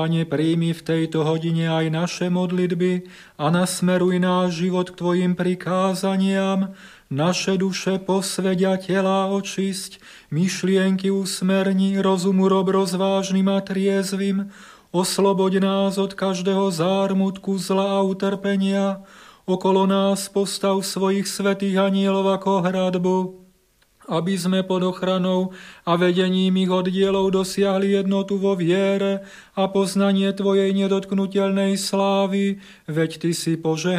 Pane, príjmi v tejto hodine aj naše modlitby a nasmeruj náš život k Tvojim prikázaniam, naše duše posveď a telá očisť, myšlienky usmerni, rozumu rob rozvážnym a triezvym, osloboď nás od každého zármutku, zla a utrpenia, okolo nás postav svojich svätých anielov ako hradbu, aby sme pod ochranou a vedením ich oddielov dosiahli jednotu vo viere a poznanie Tvojej nedotknuteľnej slávy, veď Ty si požehnaný